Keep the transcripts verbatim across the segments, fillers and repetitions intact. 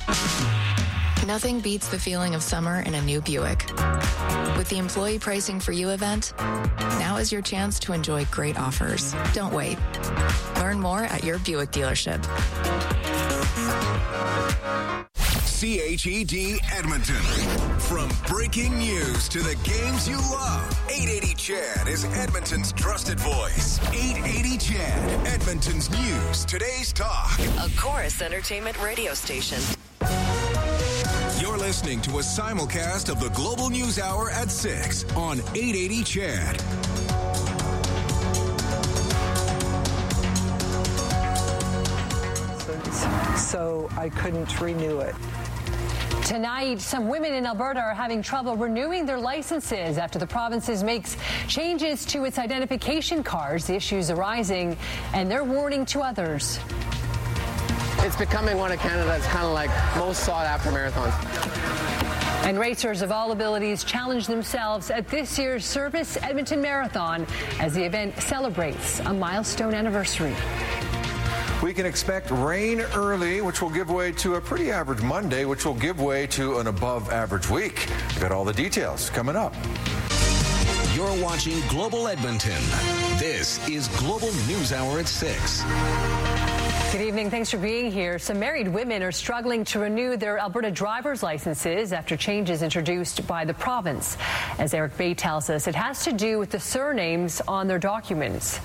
Nothing beats the feeling of summer in a new Buick. With the Employee Pricing for You event, now is your chance to enjoy great offers. Don't wait. Learn more at your Buick dealership. C H E D Edmonton. From breaking news to the games you love, eight eighty C H E D is Edmonton's trusted voice. eight eighty C H E D, Edmonton's news, today's talk. A Chorus Entertainment radio station. You're listening to a simulcast of the Global News Hour at six on eight eighty C H E D. So I couldn't renew it. Tonight, some women in Alberta are having trouble renewing their licenses after the province makes changes to its identification cards. The issues arising, and they're warning to others. It's becoming one of Canada's kind of like most sought-after marathons. And racers of all abilities challenge themselves at this year's Service Edmonton Marathon as the event celebrates a milestone anniversary. We can expect rain early, which will give way to a pretty average Monday, which will give way to an above-average week. We've got all the details coming up. You're watching Global Edmonton. This is Global News Hour at six. Good evening. Thanks for being here. Some married women are struggling to renew their Alberta driver's licenses after changes introduced by the province. As Eric Bay tells us, it has to do with the surnames on their documents.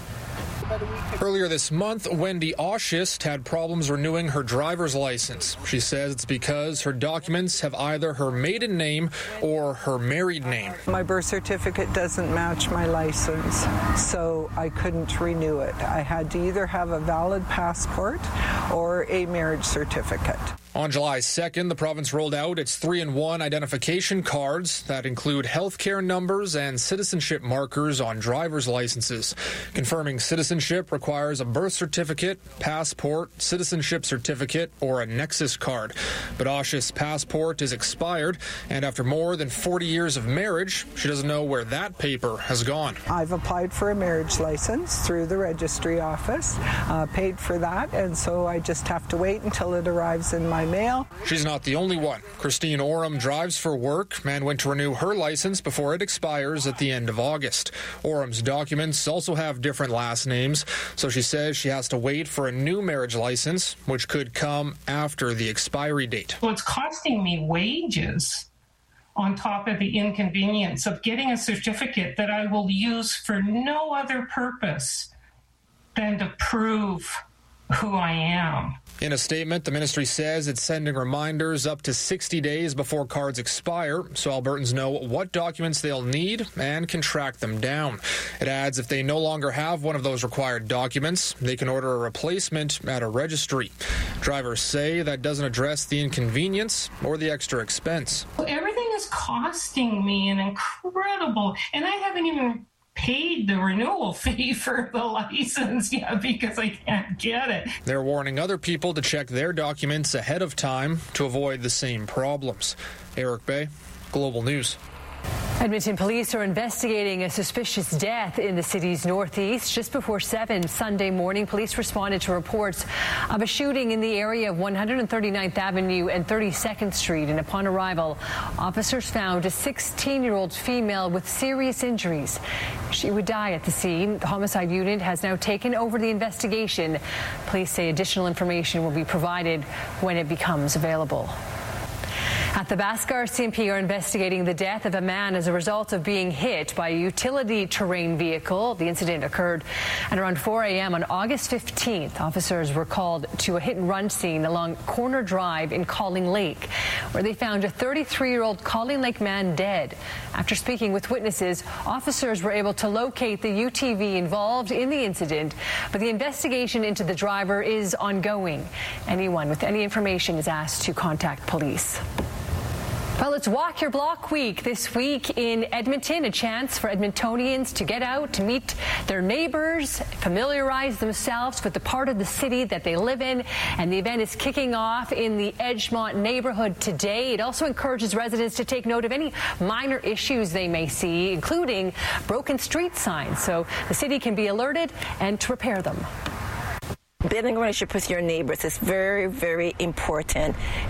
Earlier this month, Wendy Oshist had problems renewing her driver's license. She says it's because her documents have either her maiden name or her married name. My birth certificate doesn't match my license, so I couldn't renew it. I had to either have a valid passport or a marriage certificate. On July second, the province rolled out its three in one identification cards that include healthcare numbers and citizenship markers on driver's licenses. Confirming citizenship requires a birth certificate, passport, citizenship certificate, or a Nexus card. But Osh's passport is expired, and after more than forty years of marriage, she doesn't know where that paper has gone. I've applied for a marriage license through the registry office, uh, paid for that, and so I just have to wait until it arrives in my mail. She's not the only one. Christine Oram drives for work and went to renew her license before it expires at the end of August. Oram's documents also have different last names, so she says she has to wait for a new marriage license, which could come after the expiry date. So it's costing me wages on top of the inconvenience of getting a certificate that I will use for no other purpose than to prove who I am. In a statement, the ministry says it's sending reminders up to sixty days before cards expire, so Albertans know what documents they'll need and can track them down. It adds if they no longer have one of those required documents, they can order a replacement at a registry. Drivers say that doesn't address the inconvenience or the extra expense. Everything is costing me an incredible, and I haven't even paid the renewal fee for the license yet because I can't get it. They're warning other people to check their documents ahead of time to avoid the same problems. Eric Bay, Global News. Edmonton police are investigating a suspicious death in the city's northeast. Just before seven Sunday morning, police responded to reports of a shooting in the area of one hundred thirty-ninth Avenue and thirty-second Street. And upon arrival, officers found a sixteen-year-old female with serious injuries. She would die at the scene. The homicide unit has now taken over the investigation. Police say additional information will be provided when it becomes available. At the Bhaskar, R C M P are investigating the death of a man as a result of being hit by a utility terrain vehicle. The incident occurred at around four a.m. on August fifteenth. Officers were called to a hit-and-run scene along Corner Drive in Calling Lake, where they found a thirty-three-year-old Calling Lake man dead. After speaking with witnesses, officers were able to locate the U T V involved in the incident, but the investigation into the driver is ongoing. Anyone with any information is asked to contact police. Well, it's Walk Your Block Week this week in Edmonton, a chance for Edmontonians to get out, to meet their neighbors, familiarize themselves with the part of the city that they live in. And the event is kicking off in the Edgemont neighborhood today. It also encourages residents to take note of any minor issues they may see, including broken street signs, so the city can be alerted and to repair them. Building a relationship with your neighbors is very, very important.